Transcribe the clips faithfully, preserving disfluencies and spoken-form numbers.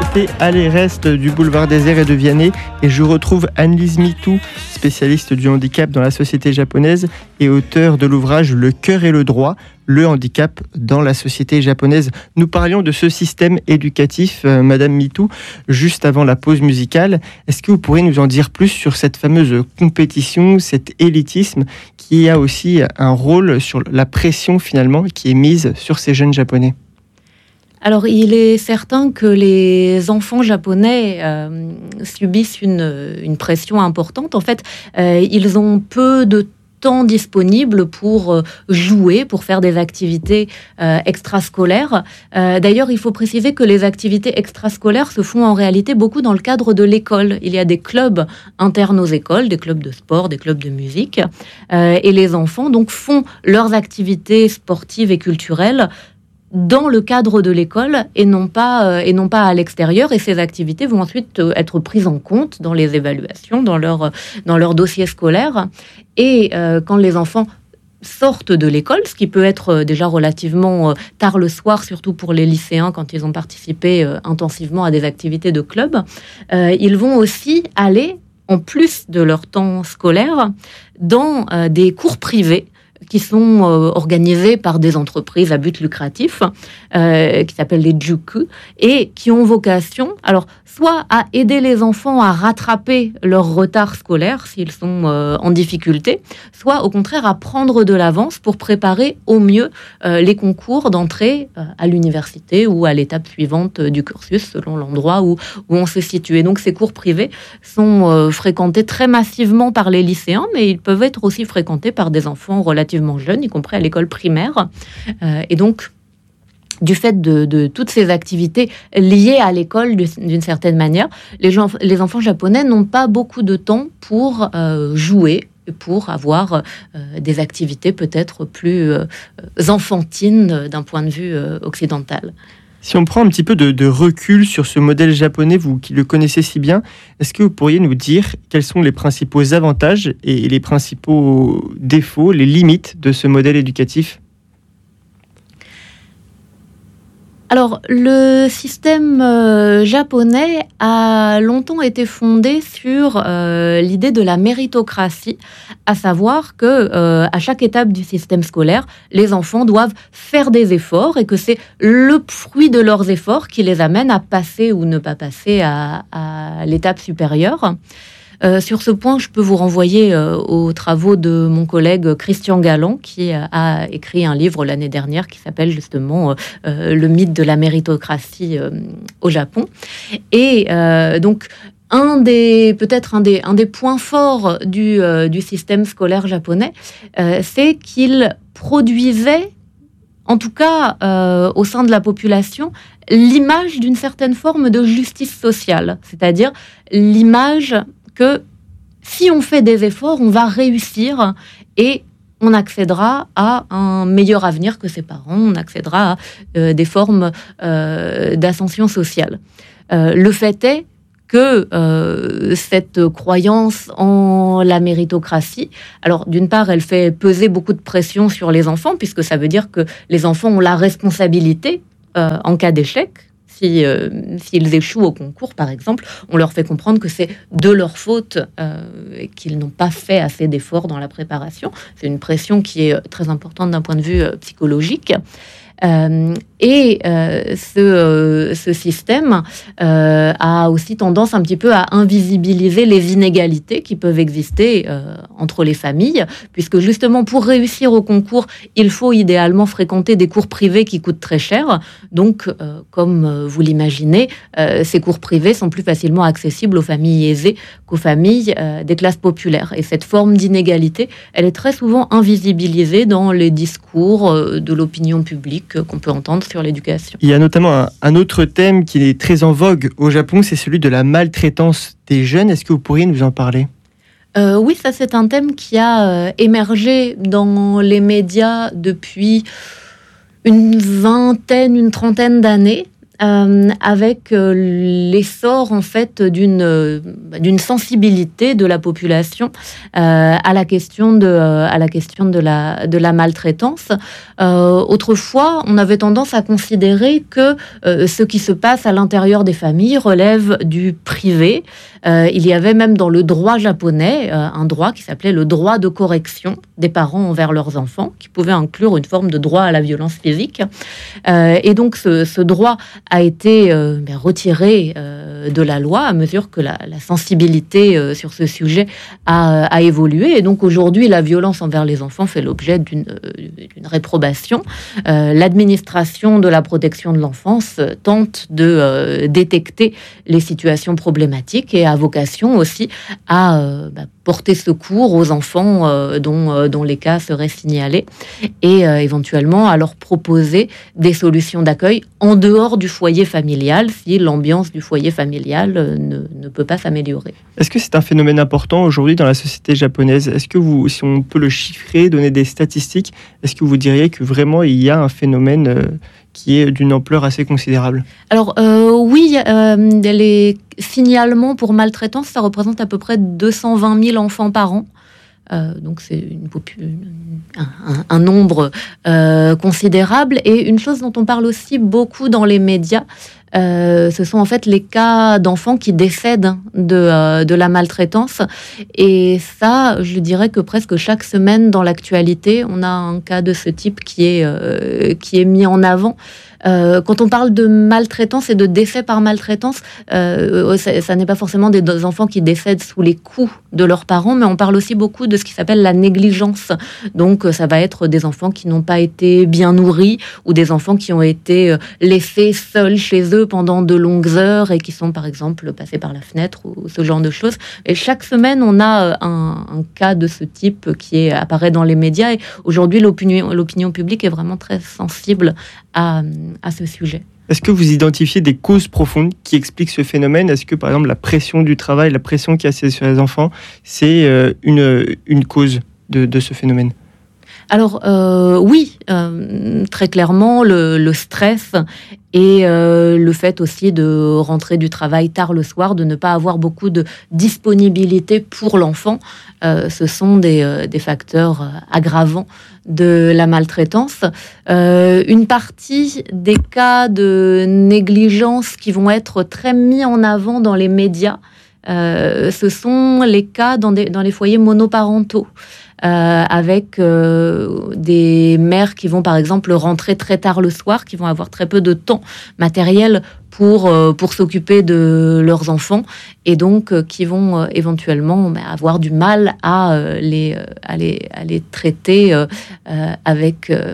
Santé Aller Reste du boulevard Désert et de Vianney et je retrouve Annelise Mitou, spécialiste du handicap dans la société japonaise et auteure de l'ouvrage Le cœur et le droit, le handicap dans la société japonaise. Nous parlions de ce système éducatif, euh, Madame Mitou, juste avant la pause musicale. Est-ce que vous pourriez nous en dire plus sur cette fameuse compétition, cet élitisme qui a aussi un rôle sur la pression finalement qui est mise sur ces jeunes japonais ? Alors, il est certain que les enfants japonais euh, subissent une, une pression importante. En fait, euh, ils ont peu de temps disponible pour euh, jouer, pour faire des activités euh, extrascolaires. Euh, d'ailleurs, il faut préciser que les activités extrascolaires se font en réalité beaucoup dans le cadre de l'école. Il y a des clubs internes aux écoles, des clubs de sport, des clubs de musique. Euh, et les enfants, donc, font leurs activités sportives et culturelles dans le cadre de l'école et non pas, euh, et non pas à l'extérieur. Et ces activités vont ensuite euh, être prises en compte dans les évaluations, dans leur, dans leur dossier scolaire. Et euh, quand les enfants sortent de l'école, ce qui peut être déjà relativement euh, tard le soir, surtout pour les lycéens quand ils ont participé euh, intensivement à des activités de club, euh, ils vont aussi aller, en plus de leur temps scolaire, dans euh, des cours privés qui sont euh, organisés par des entreprises à but lucratif, euh, qui s'appellent les juku, et qui ont vocation, alors, soit à aider les enfants à rattraper leur retard scolaire s'ils sont euh, en difficulté, soit au contraire à prendre de l'avance pour préparer au mieux euh, les concours d'entrée euh, à l'université ou à l'étape suivante du cursus, selon l'endroit où, où on se situe. Et donc, ces cours privés sont euh, fréquentés très massivement par les lycéens, mais ils peuvent être aussi fréquentés par des enfants relativement jeunes, y compris à l'école primaire. Euh, et donc, du fait de, de toutes ces activités liées à l'école d'une certaine manière, les, gens, les enfants japonais n'ont pas beaucoup de temps pour euh, jouer, pour avoir euh, des activités peut-être plus euh, enfantines d'un point de vue euh, occidental. Si on prend un petit peu de, de recul sur ce modèle japonais, vous qui le connaissez si bien, est-ce que vous pourriez nous dire quels sont les principaux avantages et les principaux défauts, les limites de ce modèle éducatif ? Alors, le système euh, japonais a longtemps été fondé sur euh, l'idée de la méritocratie, à savoir que euh, à chaque étape du système scolaire, les enfants doivent faire des efforts et que c'est le fruit de leurs efforts qui les amène à passer ou ne pas passer à, à l'étape supérieure. Euh, sur ce point, je peux vous renvoyer euh, aux travaux de mon collègue Christian Galland, qui euh, a écrit un livre l'année dernière qui s'appelle justement euh, Le mythe de la méritocratie euh, au Japon. Et euh, donc, un des, peut-être un des, un des points forts du, euh, du système scolaire japonais, euh, c'est qu'il produisait, en tout cas euh, au sein de la population, l'image d'une certaine forme de justice sociale, c'est-à-dire l'image que si on fait des efforts, on va réussir et on accédera à un meilleur avenir que ses parents, on accédera à euh, des formes euh, d'ascension sociale. Euh, le fait est que euh, cette croyance en la méritocratie, alors d'une part, elle fait peser beaucoup de pression sur les enfants, puisque ça veut dire que les enfants ont la responsabilité euh, en cas d'échec. Si, euh, s'ils échouent au concours, par exemple, on leur fait comprendre que c'est de leur faute euh, et qu'ils n'ont pas fait assez d'efforts dans la préparation. C'est une pression qui est très importante d'un point de vue euh, psychologique. Euh, et euh, ce, euh, ce système euh, a aussi tendance un petit peu à invisibiliser les inégalités qui peuvent exister euh, entre les familles, puisque justement pour réussir au concours, il faut idéalement fréquenter des cours privés qui coûtent très cher. Donc, euh, comme vous l'imaginez, euh, ces cours privés sont plus facilement accessibles aux familles aisées qu'aux familles euh, des classes populaires. Et cette forme d'inégalité, elle est très souvent invisibilisée dans les discours euh, de l'opinion publique qu'on peut entendre sur l'éducation. Il y a notamment un, un autre thème qui est très en vogue au Japon, c'est celui de la maltraitance des jeunes. Est-ce que vous pourriez nous en parler ? euh, Oui, ça c'est un thème qui a euh, émergé dans les médias depuis une vingtaine, une trentaine d'années. euh, avec euh, l'essor en fait d'une euh, d'une sensibilité de la population euh, à la question de euh, à la question de la de la maltraitance. Euh, autrefois, on avait tendance à considérer que euh, ce qui se passe à l'intérieur des familles relève du privé. Euh, il y avait même dans le droit japonais euh, un droit qui s'appelait le droit de correction des parents envers leurs enfants, qui pouvait inclure une forme de droit à la violence physique. Euh, et donc ce, ce droit a été euh, bien, retiré euh, de la loi à mesure que la, la sensibilité euh, sur ce sujet a, a évolué. Et donc aujourd'hui, la violence envers les enfants fait l'objet d'une, d'une réprobation. Euh, l'administration de la protection de l'enfance tente de euh, détecter les situations problématiques et a vocation aussi à euh, bah, porter secours aux enfants euh, dont, euh, dont les cas seraient signalés et euh, éventuellement à leur proposer des solutions d'accueil en dehors du foyer familial si l'ambiance du foyer familial euh, ne, ne peut pas s'améliorer. Est-ce que c'est un phénomène important aujourd'hui dans la société japonaise ? Est-ce que vous, si on peut le chiffrer, donner des statistiques, est-ce que vous diriez que vraiment il y a un phénomène euh, qui est d'une ampleur assez considérable ? Alors euh, oui, euh, les signalements pour maltraitance, ça représente à peu près deux cent vingt mille enfants par an. Euh, donc c'est une popu- un, un, un nombre euh, considérable. Et une chose dont on parle aussi beaucoup dans les médias, euh, ce sont en fait les cas d'enfants qui décèdent de, euh, de la maltraitance. Et ça, je dirais que presque chaque semaine dans l'actualité, on a un cas de ce type qui est, euh, qui est mis en avant. Euh, quand on parle de maltraitance et de décès par maltraitance, euh, ça, ça n'est pas forcément des enfants qui décèdent sous les coups de leurs parents, mais on parle aussi beaucoup de ce qui s'appelle la négligence. Donc, ça va être des enfants qui n'ont pas été bien nourris ou des enfants qui ont été laissés seuls chez eux pendant de longues heures et qui sont, par exemple, passés par la fenêtre ou ce genre de choses. Et chaque semaine, on a un, un cas de ce type qui est, apparaît dans les médias. Et aujourd'hui, l'opinion, l'opinion publique est vraiment très sensible à, à ce sujet. Est-ce que vous identifiez des causes profondes qui expliquent ce phénomène ? Est-ce que, par exemple, la pression du travail, la pression qu'il y a sur les enfants, c'est euh, une, une cause de, de ce phénomène ? Alors euh, oui, euh, très clairement, le, le stress et euh, le fait aussi de rentrer du travail tard le soir, de ne pas avoir beaucoup de disponibilité pour l'enfant, euh, ce sont des, euh, des facteurs aggravants de la maltraitance. Euh, une partie des cas de négligence qui vont être très mis en avant dans les médias, euh, ce sont les cas dans, des, dans les foyers monoparentaux. Euh, avec euh, des mères qui vont par exemple rentrer très tard le soir, qui vont avoir très peu de temps matériel pour, euh, pour s'occuper de leurs enfants et donc euh, qui vont euh, éventuellement bah, avoir du mal à, euh, les, à, les, à les traiter euh, euh, avec, euh,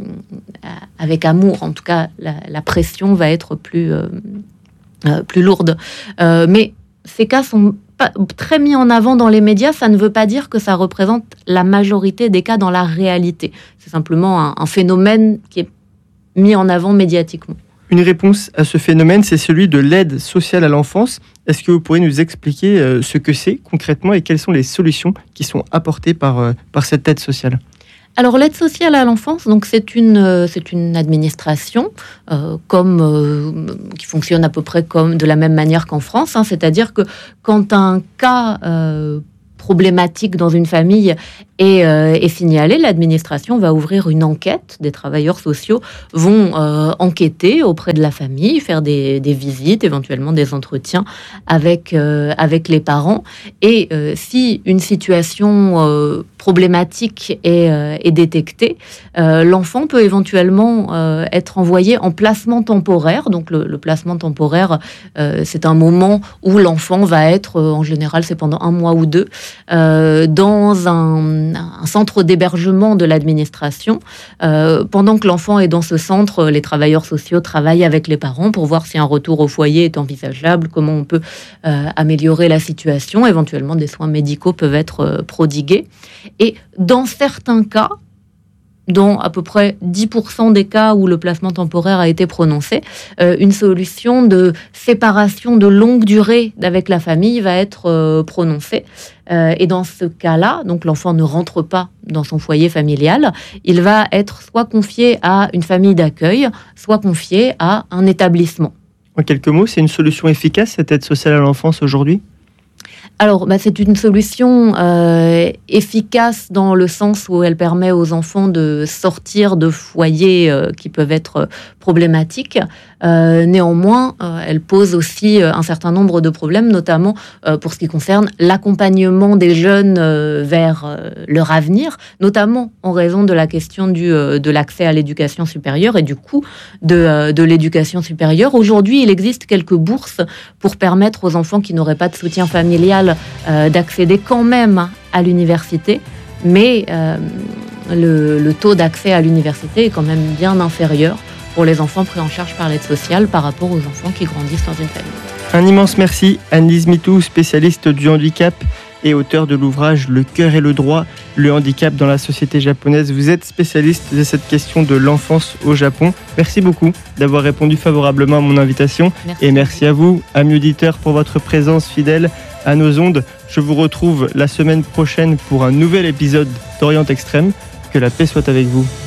avec amour. En tout cas, la, la pression va être plus, euh, euh, plus lourde. Euh, mais ces cas sont pas très mis en avant dans les médias, ça ne veut pas dire que ça représente la majorité des cas dans la réalité. C'est simplement un, un phénomène qui est mis en avant médiatiquement. Une réponse à ce phénomène, c'est celui de l'aide sociale à l'enfance. Est-ce que vous pourriez nous expliquer euh, ce que c'est concrètement et quelles sont les solutions qui sont apportées par, euh, par cette aide sociale ? Alors l'aide sociale à l'enfance, donc c'est une euh, c'est une administration euh, comme euh, qui fonctionne à peu près comme de la même manière qu'en France, hein, c'est-à-dire que quand un cas euh, problématique dans une famille est, euh, est signalé, l'administration va ouvrir une enquête. Des travailleurs sociaux vont euh, enquêter auprès de la famille, faire des, des visites, éventuellement des entretiens avec, euh, avec les parents. Et euh, si une situation euh, problématique est, euh, est détectée, euh, l'enfant peut éventuellement euh, être envoyé en placement temporaire. Donc le, le placement temporaire, euh, c'est un moment où l'enfant va être, euh, en général c'est pendant un mois ou deux, euh, dans un, un centre d'hébergement de l'administration. Euh, pendant que l'enfant est dans ce centre, les travailleurs sociaux travaillent avec les parents pour voir si un retour au foyer est envisageable, comment on peut euh, améliorer la situation. Éventuellement, des soins médicaux peuvent être euh, prodigués. Et dans certains cas, dans à peu près dix pour cent des cas où le placement temporaire a été prononcé, euh, une solution de séparation de longue durée avec la famille va être euh, prononcée. Euh, et dans ce cas-là, donc l'enfant ne rentre pas dans son foyer familial, il va être soit confié à une famille d'accueil, soit confié à un établissement. En quelques mots, c'est une solution efficace, cette aide sociale à l'enfance aujourd'hui ? Alors, bah, c'est une solution euh, efficace dans le sens où elle permet aux enfants de sortir de foyers euh, qui peuvent être problématiques. Euh, néanmoins, euh, elle pose aussi un certain nombre de problèmes, notamment euh, pour ce qui concerne l'accompagnement des jeunes euh, vers euh, leur avenir, notamment en raison de la question du, euh, de l'accès à l'éducation supérieure et du coût de, euh, de l'éducation supérieure. Aujourd'hui, il existe quelques bourses pour permettre aux enfants qui n'auraient pas de soutien familial Euh, d'accéder quand même à l'université, mais euh, le, le taux d'accès à l'université est quand même bien inférieur pour les enfants pris en charge par l'aide sociale par rapport aux enfants qui grandissent dans une famille. Un immense merci, Anne-Lise Mitou, spécialiste du handicap et auteur de l'ouvrage Le cœur et le droit, le handicap dans la société japonaise. Vous êtes spécialiste de cette question de l'enfance au Japon. Merci beaucoup d'avoir répondu favorablement à mon invitation. Merci. Et merci à vous, amis auditeurs, pour votre présence fidèle à nos ondes. Je vous retrouve la semaine prochaine pour un nouvel épisode d'Orient Extrême. Que la paix soit avec vous.